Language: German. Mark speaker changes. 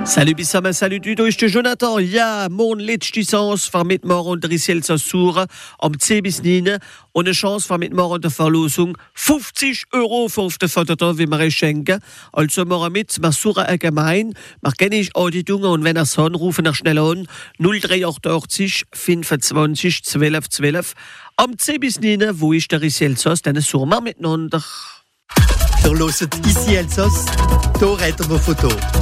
Speaker 1: Salut Bissama, salut Dudo, ich bin Jonathan. Ja, morgen letzte Chance von Mitmorgen der Risielzer Sura am 10 bis 9 und eine Chance von Mitmorgen der Verlosung 50 € für auf der Foto, wie wir schenken. Also morgen mit, wir Sura allgemein, wir kennen ich Auditungen und wenn er so rufen nach schnell an 0388 25 12 12 am 10 bis 9, wo ist der Risielzer, dann Sura miteinander.
Speaker 2: Ihr hört ici Elsass, hier redet wir Foto.